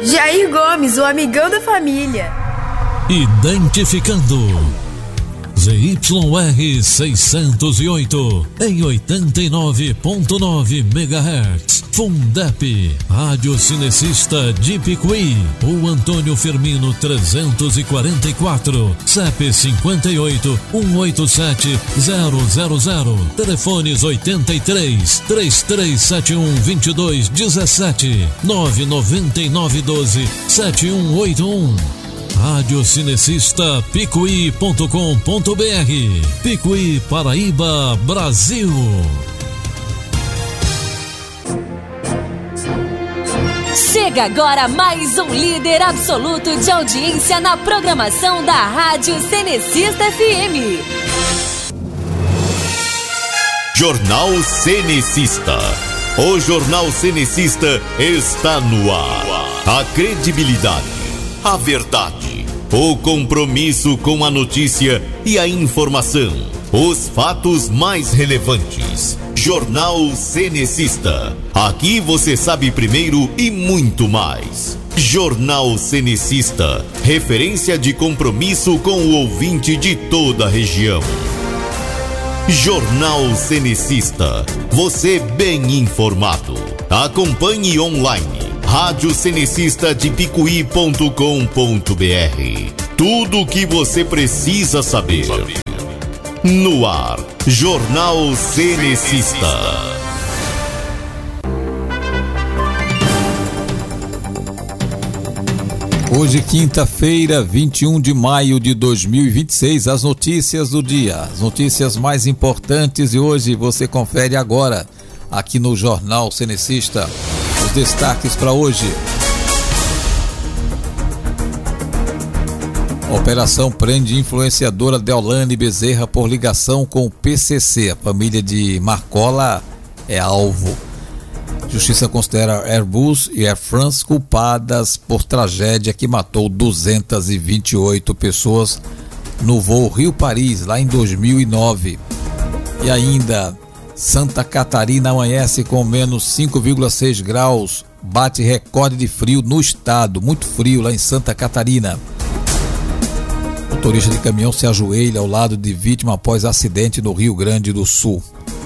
Jair Gomes, o amigão da família. Identificando ZYR 608 em 89.9 MHz. Fundep, Rádio Cinecista de Picuí. O Antônio Firmino 344, CEP 58 187 000. Telefones 83 3371 2217 999 12 7181. Radiocinecista Picuí.com.br. Picuí, Paraíba, Brasil. Chega agora mais um líder absoluto de audiência na programação da Rádio Cenecista FM. Jornal Cenecista. O Jornal Cenecista está no ar. A credibilidade, a verdade, o compromisso com a notícia e a informação, os fatos mais relevantes. Jornal Cenecista. Aqui você sabe primeiro e muito mais. Jornal Cenecista, referência de compromisso com o ouvinte de toda a região. Jornal Cenecista, você bem informado. Acompanhe online. Radiocenecista de Picuí.com.br. Tudo o que você precisa saber. No ar, Jornal Cenecista. Hoje, quinta-feira, 21 de maio de 2026, as notícias do dia, as notícias mais importantes, e hoje você confere agora, aqui no Jornal Cenecista. Os destaques para hoje. Operação prende influenciadora Deolane Bezerra por ligação com o PCC. A família de Marcola é alvo. Justiça considera Airbus e Air France culpadas por tragédia que matou 228 pessoas no voo Rio-Paris, lá em 2009. E ainda, Santa Catarina amanhece com menos 5,6 graus, bate recorde de frio no estado, muito frio lá em Santa Catarina. Motorista de caminhão se ajoelha ao lado de vítima após acidente no Rio Grande do Sul.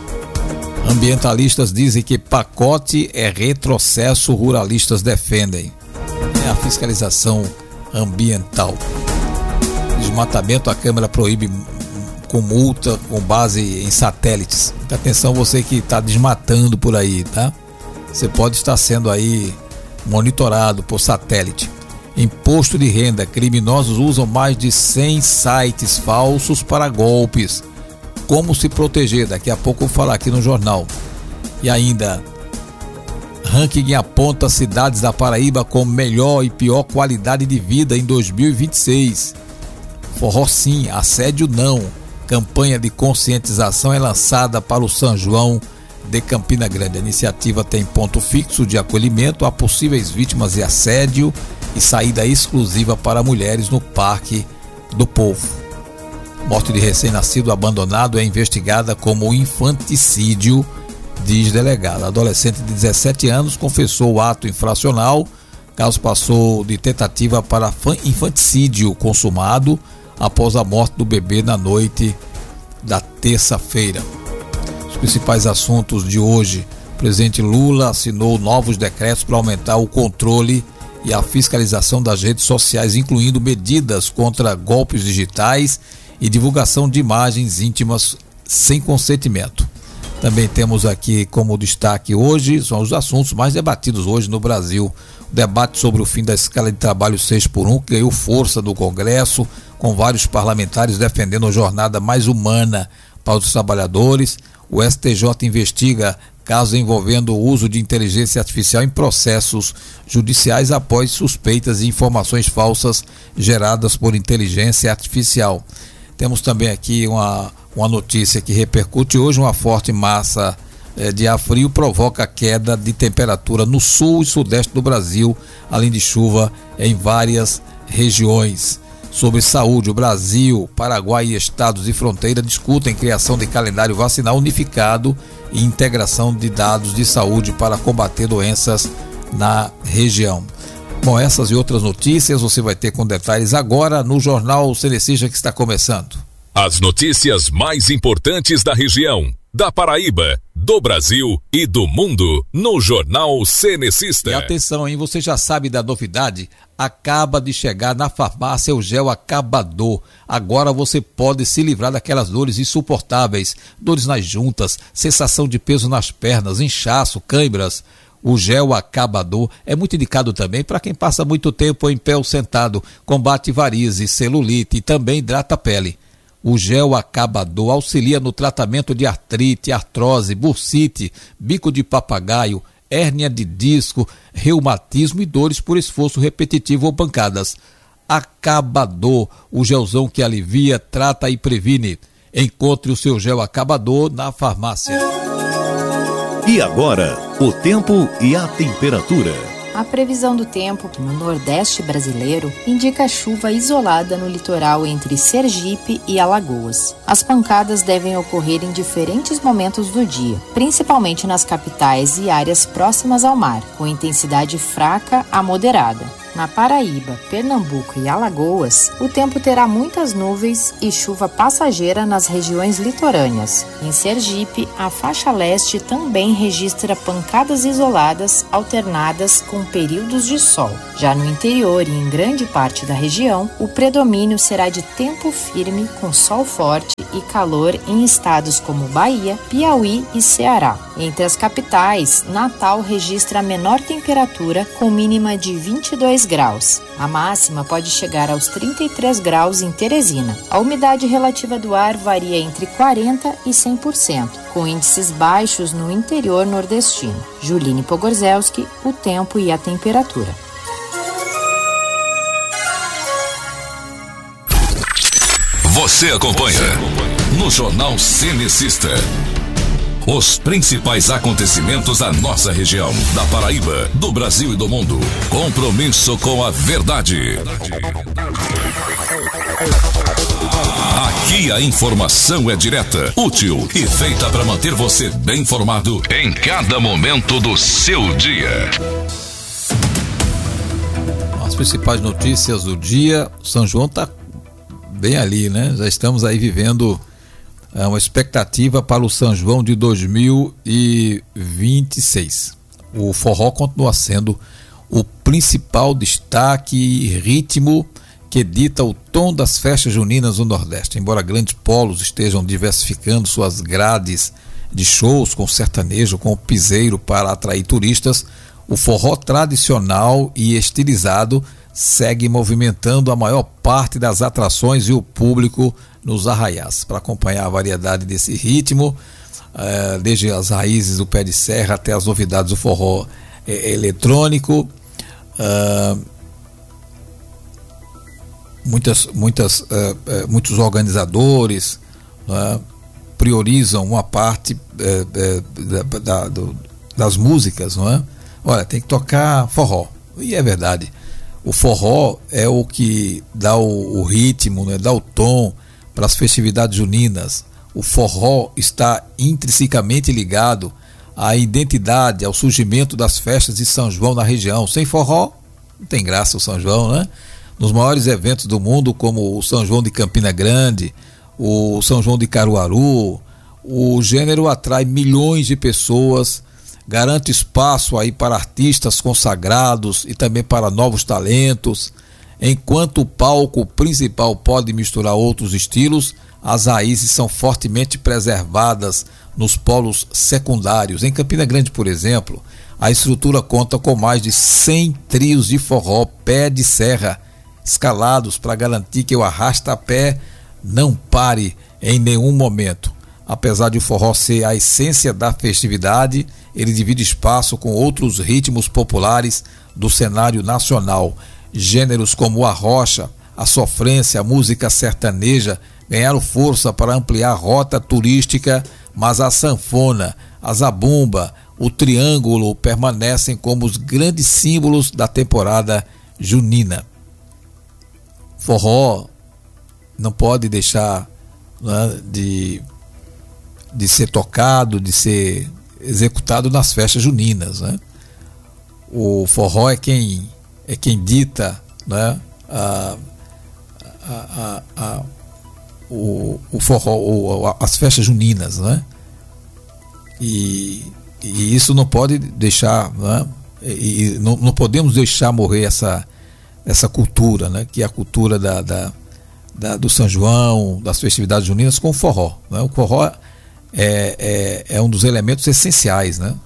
Ambientalistas dizem que pacote é retrocesso, ruralistas defendem. É a fiscalização ambiental. Desmatamento, a Câmara proíbe com multa com base em satélites. Muita atenção você que está desmatando por aí, tá? Você pode estar sendo aí monitorado por satélite. Imposto de renda. Criminosos usam mais de 100 sites falsos para golpes. Como se proteger? Daqui a pouco eu vou falar aqui no jornal. E ainda, ranking aponta cidades da Paraíba com melhor e pior qualidade de vida em 2026. Forró sim, assédio não. Campanha de conscientização é lançada para o São João de Campina Grande. A iniciativa tem ponto fixo de acolhimento a possíveis vítimas de assédio e saída exclusiva para mulheres no Parque do Povo. Morte de recém-nascido abandonado é investigada como infanticídio, diz delegado. Adolescente de 17 anos confessou o ato infracional. O caso passou de tentativa para infanticídio consumado após a morte do bebê na noite da terça-feira. Os principais assuntos de hoje: o presidente Lula assinou novos decretos para aumentar o controle e a fiscalização das redes sociais, incluindo medidas contra golpes digitais e divulgação de imagens íntimas sem consentimento. Também temos aqui como destaque hoje, são os assuntos mais debatidos hoje no Brasil. O debate sobre o fim da escala de trabalho 6x1, que ganhou força no Congresso, com vários parlamentares defendendo a jornada mais humana para os trabalhadores. O STJ investiga casos envolvendo o uso de inteligência artificial em processos judiciais após suspeitas e informações falsas geradas por inteligência artificial. Temos também aqui uma notícia que repercute hoje: uma forte massa de ar frio provoca queda de temperatura no sul e sudeste do Brasil, além de chuva em várias regiões. Sobre saúde, o Brasil, Paraguai e estados de fronteira discutem criação de calendário vacinal unificado e integração de dados de saúde para combater doenças na região. Bom, essas e outras notícias você vai ter com detalhes agora no Jornal Cenecista, que está começando. As notícias mais importantes da região, da Paraíba, do Brasil e do mundo no Jornal Cenecista. E atenção, hein? Você já sabe da novidade? Acaba de chegar na farmácia o gel Acabador. Agora você pode se livrar daquelas dores insuportáveis, dores nas juntas, sensação de peso nas pernas, inchaço, câimbras. O gel Acabador é muito indicado também para quem passa muito tempo em pé ou sentado, combate varizes, celulite e também hidrata a pele. O gel Acabador auxilia no tratamento de artrite, artrose, bursite, bico de papagaio, hérnia de disco, reumatismo e dores por esforço repetitivo ou pancadas. Acabador, o gelzão que alivia, trata e previne. Encontre o seu gel Acabador na farmácia. E agora, o tempo e a temperatura. A previsão do tempo no Nordeste brasileiro indica chuva isolada no litoral entre Sergipe e Alagoas. As pancadas devem ocorrer em diferentes momentos do dia, principalmente nas capitais e áreas próximas ao mar, com intensidade fraca a moderada. Na Paraíba, Pernambuco e Alagoas, o tempo terá muitas nuvens e chuva passageira nas regiões litorâneas. Em Sergipe, a faixa leste também registra pancadas isoladas alternadas com períodos de sol. Já no interior e em grande parte da região, o predomínio será de tempo firme com sol forte e calor em estados como Bahia, Piauí e Ceará. Entre as capitais, Natal registra a menor temperatura com mínima de 22 graus. A máxima pode chegar aos 33 graus em Teresina. A umidade relativa do ar varia entre 40% e 100%, com índices baixos no interior nordestino. Juline Pogorzelski, o tempo e a temperatura. Você acompanha no Jornal Cenecista os principais acontecimentos da nossa região, da Paraíba, do Brasil e do mundo. Compromisso com a verdade. Aqui a informação é direta, útil e feita para manter você bem informado em cada momento do seu dia. As principais notícias do dia. São João está bem ali, né? Já estamos aí vivendo uma expectativa para o São João de 2026. O forró continua sendo o principal destaque e ritmo que dita o tom das festas juninas no Nordeste. Embora grandes polos estejam diversificando suas grades de shows com sertanejo, com o piseiro para atrair turistas, o forró tradicional e estilizado segue movimentando a maior parte das atrações e o público nos arraiais. Para acompanhar a variedade desse ritmo, desde as raízes do pé de serra até as novidades do forró eletrônico, muitos organizadores priorizam uma parte das músicas, não é? Olha, tem que tocar forró, e é verdade. O forró é o que dá o ritmo, né? Dá o tom para as festividades juninas. O forró está intrinsecamente ligado à identidade, ao surgimento das festas de São João na região. Sem forró, não tem graça o São João, né? Nos maiores eventos do mundo, como o São João de Campina Grande, o São João de Caruaru, o gênero atrai milhões de pessoas, garante espaço aí para artistas consagrados e também para novos talentos. Enquanto o palco principal pode misturar outros estilos, as raízes são fortemente preservadas nos polos secundários. Em Campina Grande, por exemplo, a estrutura conta com mais de 100 trios de forró pé de serra, escalados para garantir que o arrasta-pé não pare em nenhum momento. Apesar de o forró ser a essência da festividade, ele divide espaço com outros ritmos populares do cenário nacional. Gêneros como a rocha, a sofrência, a música sertaneja ganharam força para ampliar a rota turística, mas a sanfona, a zabumba, o triângulo permanecem como os grandes símbolos da temporada junina. Forró não pode deixar, né, de ser tocado, de ser executado nas festas juninas, né? O forró é quem é quem dita, né, o forró, as festas juninas, né? E isso não pode deixar, né? E não podemos deixar morrer essa cultura, né? Que é a cultura do São João, das festividades juninas com o forró, né? O forró é um dos elementos essenciais, né?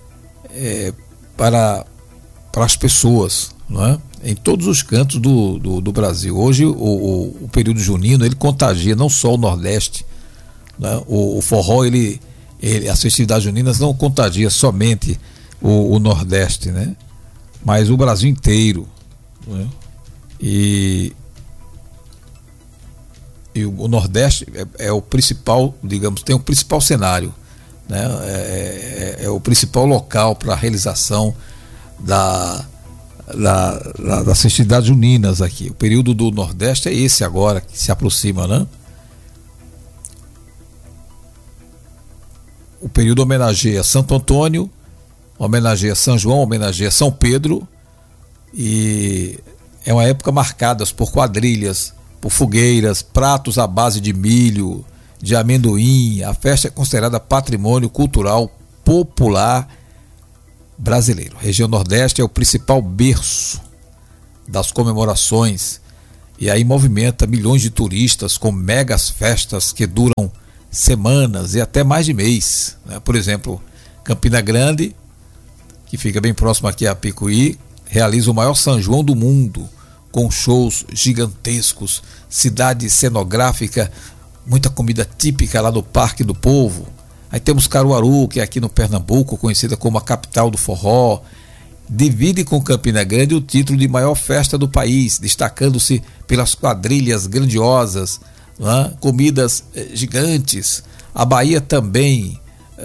Para as pessoas, né? Em todos os cantos do Brasil. Hoje o período junino ele contagia não só o Nordeste, né? O forró, as festividades juninas não contagia somente o Nordeste, né? Mas o Brasil inteiro, né? E o Nordeste é o principal, digamos, tem o principal cenário, né? É o principal local para a realização das festividades juninas aqui. O período do Nordeste é esse agora que se aproxima, né? O período homenageia Santo Antônio, homenageia São João, homenageia São Pedro, e é uma época marcada por quadrilhas, por fogueiras, pratos à base de milho, de amendoim. A festa é considerada patrimônio cultural popular brasileiro. A região Nordeste é o principal berço das comemorações e aí movimenta milhões de turistas com megas festas que duram semanas e até mais de mês, né? Por exemplo, Campina Grande, que fica bem próximo aqui a Picuí, realiza o maior São João do mundo, com shows gigantescos, cidade cenográfica, muita comida típica lá do Parque do Povo. Aí temos Caruaru, que é aqui no Pernambuco, conhecida como a capital do forró. Divide com Campina Grande o título de maior festa do país, destacando-se pelas quadrilhas grandiosas, né? Comidas gigantes. A Bahia também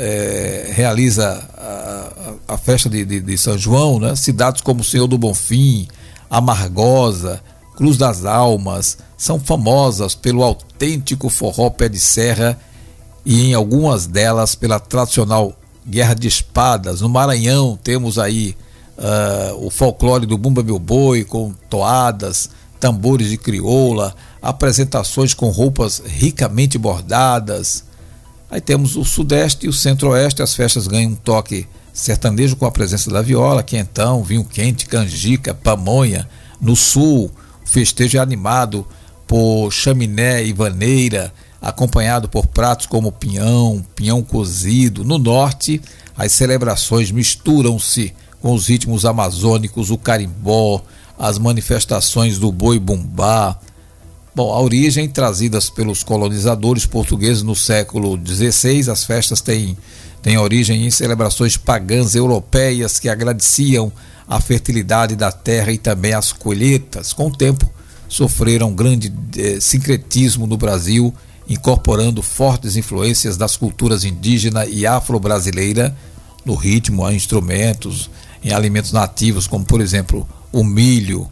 realiza a festa de São João, né? Cidades como Senhor do Bonfim, Amargosa, Cruz das Almas são famosas pelo autêntico forró pé de serra e em algumas delas pela tradicional guerra de espadas. No Maranhão temos aí o folclore do Bumba Meu Boi, com toadas, tambores de crioula, apresentações com roupas ricamente bordadas. Aí temos o Sudeste e o Centro-Oeste, as festas ganham um toque sertanejo com a presença da viola, quentão, vinho quente, canjica, pamonha. No Sul, o festejo é animado por chaminé e vaneira, acompanhado por pratos como pinhão cozido. No Norte, as celebrações misturam-se com os ritmos amazônicos, o carimbó, as manifestações do boi bumbá. Bom, a origem trazidas pelos colonizadores portugueses no século XVI, as festas têm origem em celebrações pagãs europeias que agradeciam a fertilidade da terra e também as colheitas. Com o tempo, sofreram grande sincretismo no Brasil, incorporando fortes influências das culturas indígena e afro-brasileira no ritmo, a instrumentos, em alimentos nativos, como por exemplo o milho.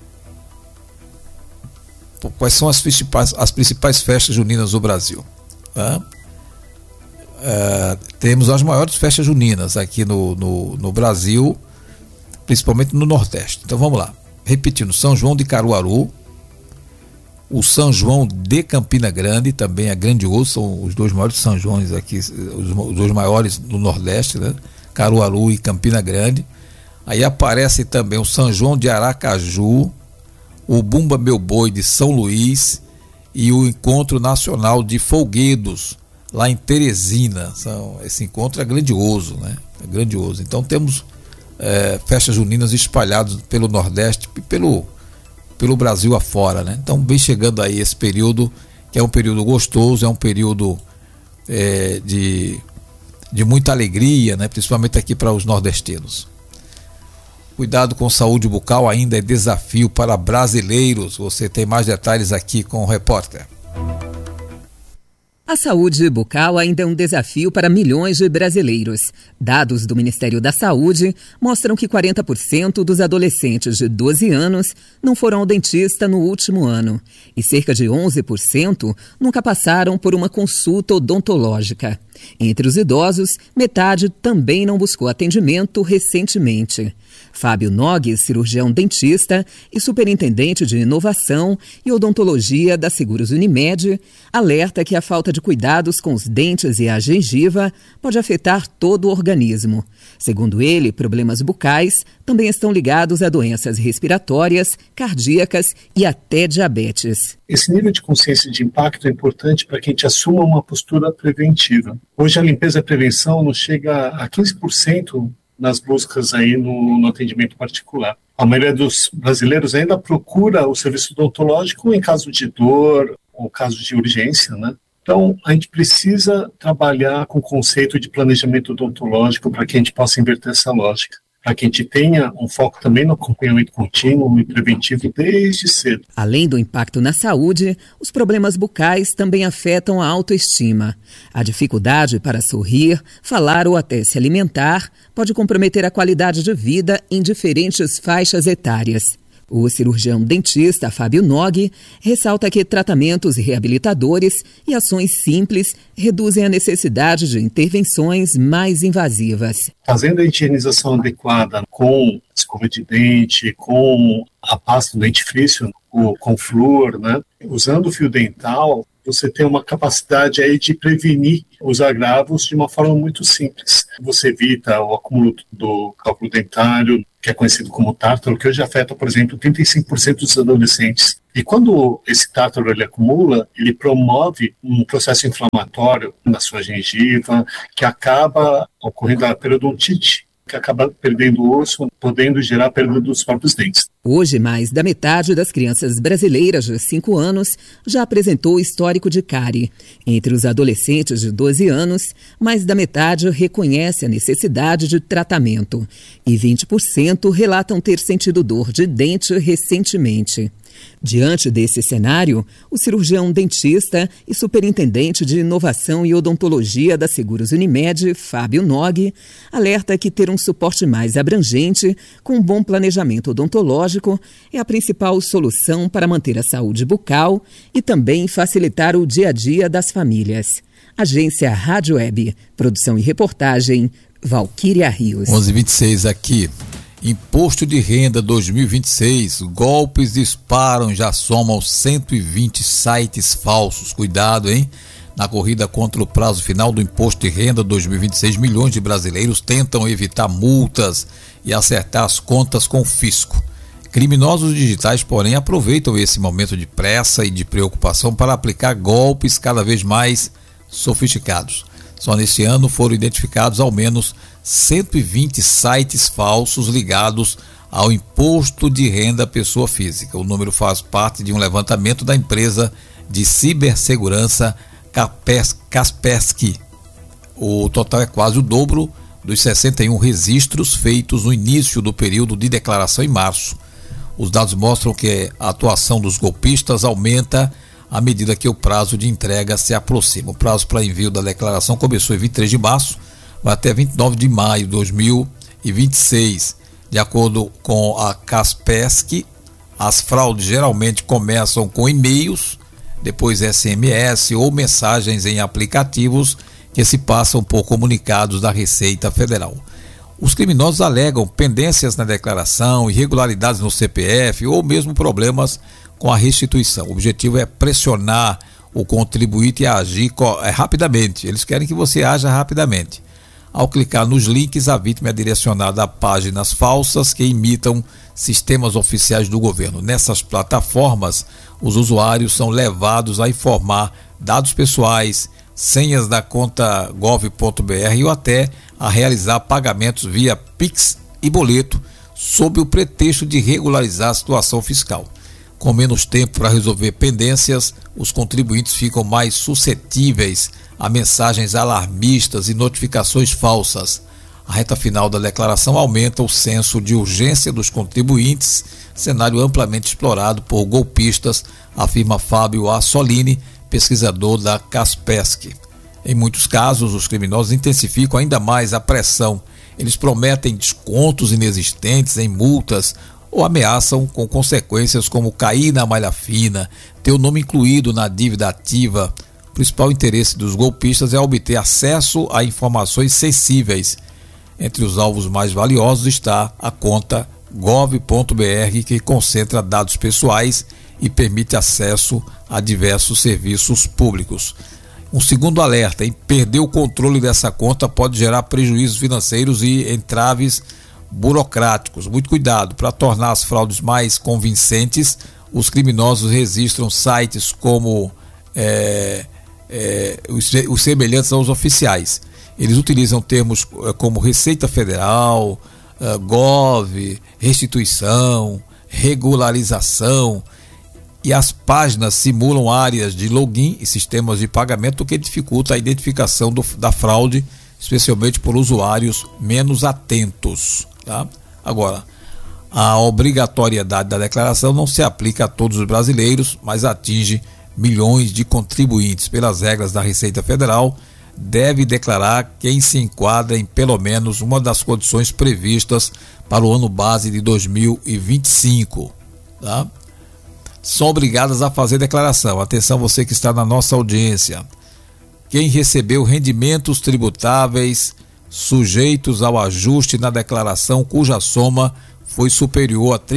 Quais são as principais festas juninas do Brasil? Temos as maiores festas juninas aqui no Brasil, principalmente no Nordeste. Então vamos lá, repetindo: São João de Caruaru, o São João de Campina Grande, também é grandioso, são os dois maiores São Joões aqui, os dois maiores do Nordeste, né? Caruaru e Campina Grande. Aí aparece também o São João de Aracaju, o Bumba Meu Boi de São Luís e o Encontro Nacional de Folguedos, lá em Teresina. Esse encontro é grandioso, né? É grandioso. Então temos festas juninas espalhadas pelo Nordeste e pelo Brasil afora, né? Então vem chegando aí esse período, que é um período gostoso, é um período de muita alegria, né? Principalmente aqui para os nordestinos. Cuidado com saúde bucal ainda é desafio para brasileiros. Você tem mais detalhes aqui com o repórter. A saúde bucal ainda é um desafio para milhões de brasileiros. Dados do Ministério da Saúde mostram que 40% dos adolescentes de 12 anos não foram ao dentista no último ano e cerca de 11% nunca passaram por uma consulta odontológica. Entre os idosos, metade também não buscou atendimento recentemente. Fábio Nog, cirurgião dentista e superintendente de inovação e odontologia da Seguros Unimed, alerta que a falta de cuidados com os dentes e a gengiva pode afetar todo o organismo. Segundo ele, problemas bucais também estão ligados a doenças respiratórias, cardíacas e até diabetes. Esse nível de consciência de impacto é importante para que a gente assuma uma postura preventiva. Hoje a limpeza e a prevenção não chega a 15% nas buscas aí no atendimento particular. A maioria dos brasileiros ainda procura o serviço odontológico em caso de dor ou caso de urgência, né? Então, a gente precisa trabalhar com o conceito de planejamento odontológico para que a gente possa inverter essa lógica, para que a gente tenha um foco também no acompanhamento contínuo e preventivo desde cedo. Além do impacto na saúde, os problemas bucais também afetam a autoestima. A dificuldade para sorrir, falar ou até se alimentar pode comprometer a qualidade de vida em diferentes faixas etárias. O cirurgião dentista Fábio Nog ressalta que tratamentos reabilitadores e ações simples reduzem a necessidade de intervenções mais invasivas. Fazendo a higienização adequada com escova de dente, com a pasta do dentifrício, com flúor, né? Usando o fio dental, você tem uma capacidade aí de prevenir os agravos de uma forma muito simples. Você evita o acúmulo do cálculo dentário, que é conhecido como tártaro, que hoje afeta, por exemplo, 35% dos adolescentes. E quando esse tártaro ele acumula, ele promove um processo inflamatório na sua gengiva, que acaba ocorrendo a periodontite, que acaba perdendo o osso, podendo gerar a perda dos próprios dentes. Hoje, mais da metade das crianças brasileiras de 5 anos já apresentou histórico de cárie. Entre os adolescentes de 12 anos, mais da metade reconhece a necessidade de tratamento e 20% relatam ter sentido dor de dente recentemente. Diante desse cenário, o cirurgião dentista e superintendente de inovação e odontologia da Seguros Unimed, Fábio Nog, alerta que ter um suporte mais abrangente, com um bom planejamento odontológico, é a principal solução para manter a saúde bucal e também facilitar o dia a dia das famílias. Agência Rádio Web, produção e reportagem, Valquíria Rios. 11h26 aqui. Imposto de Renda 2026, golpes disparam, já somam 120 sites falsos. Cuidado, hein? Na corrida contra o prazo final do Imposto de Renda 2026, milhões de brasileiros tentam evitar multas e acertar as contas com o fisco. Criminosos digitais, porém, aproveitam esse momento de pressa e de preocupação para aplicar golpes cada vez mais sofisticados. Só neste ano foram identificados ao menos 120 sites falsos ligados ao Imposto de Renda Pessoa Física. O número faz parte de um levantamento da empresa de cibersegurança Kaspersky. O total é quase o dobro dos 61 registros feitos no início do período de declaração em março. Os dados mostram que a atuação dos golpistas aumenta à medida que o prazo de entrega se aproxima. O prazo para envio da declaração começou em 23 de março, vai até 29 de maio de 2026. De acordo com a Kaspersky, as fraudes geralmente começam com e-mails, depois SMS ou mensagens em aplicativos que se passam por comunicados da Receita Federal. Os criminosos alegam pendências na declaração, irregularidades no CPF ou mesmo problemas com a restituição. O objetivo é pressionar o contribuinte a agir rapidamente. Eles querem que você haja rapidamente. Ao clicar nos links, a vítima é direcionada a páginas falsas que imitam sistemas oficiais do governo. Nessas plataformas, os usuários são levados a informar dados pessoais, senhas da conta gov.br ou até a realizar pagamentos via Pix e boleto, sob o pretexto de regularizar a situação fiscal. Com menos tempo para resolver pendências, os contribuintes ficam mais suscetíveis a mensagens alarmistas e notificações falsas. A reta final da declaração aumenta o senso de urgência dos contribuintes, cenário amplamente explorado por golpistas, afirma Fábio Assolini, pesquisador da Kaspersky. Em muitos casos, os criminosos intensificam ainda mais a pressão. Eles prometem descontos inexistentes em multas ou ameaçam com consequências como cair na malha fina, ter o nome incluído na dívida ativa. O principal interesse dos golpistas é obter acesso a informações sensíveis. Entre os alvos mais valiosos está a conta gov.br, que concentra dados pessoais e permite acesso a diversos serviços públicos. Um segundo alerta: perder o controle dessa conta pode gerar prejuízos financeiros e entraves burocráticos. Muito cuidado. Para tornar as fraudes mais convincentes, os criminosos registram sites como os semelhantes aos oficiais. Eles utilizam termos como Receita Federal, Gov, restituição, regularização, e as páginas simulam áreas de login e sistemas de pagamento, o que dificulta a identificação da fraude, especialmente por usuários menos atentos. Tá? Agora, a obrigatoriedade da declaração não se aplica a todos os brasileiros, mas atinge milhões de contribuintes. Pelas regras da Receita Federal, deve declarar quem se enquadra em pelo menos uma das condições previstas para o ano base de 2025. Tá? São obrigadas a fazer declaração. Atenção, você que está na nossa audiência. Quem recebeu rendimentos tributáveis sujeitos ao ajuste na declaração cuja soma foi superior a R$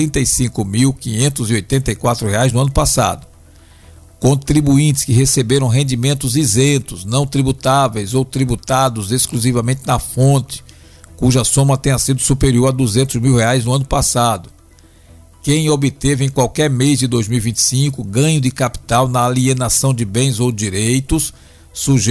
35.584 no ano passado. Contribuintes que receberam rendimentos isentos, não tributáveis ou tributados exclusivamente na fonte, cuja soma tenha sido superior a R$ 200 mil no ano passado. Quem obteve em qualquer mês de 2025 ganho de capital na alienação de bens ou direitos, sujeito